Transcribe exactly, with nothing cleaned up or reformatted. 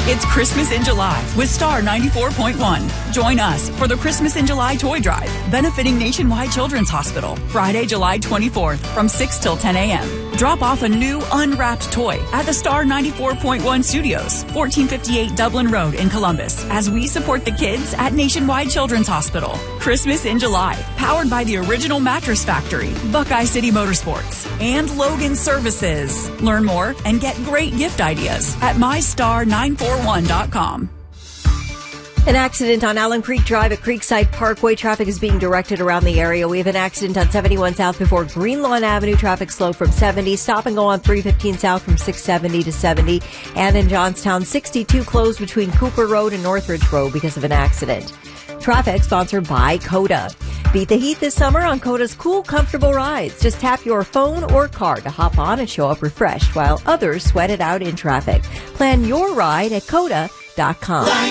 It's Christmas in July with Star ninety-four point one. Join us for the Christmas in July Toy Drive, benefiting Nationwide Children's Hospital, Friday, July twenty-fourth from six till ten a.m. Drop off a new unwrapped toy at the Star ninety-four point one Studios, fourteen fifty-eight Dublin Road in Columbus, as we support the kids at Nationwide Children's Hospital. Christmas in July, powered by the Original Mattress Factory, Buckeye City Motorsports, and Logan Services. Learn more and get great gift ideas at my star nine four one dot com. An accident on Allen Creek Drive at Creekside Parkway. Traffic is being directed around the area. We have an accident on seventy-one South before Greenlawn Avenue. Traffic slow from seventy. Stop and go on three fifteen South from six seventy to seventy. And in Johnstown, sixty-two closed between Cooper Road and Northridge Road because of an accident. Traffic sponsored by Coda. Beat the heat this summer on Coda's cool, comfortable rides. Just tap your phone or card to hop on and show up refreshed while others sweat it out in traffic. Plan your ride at coda dot com.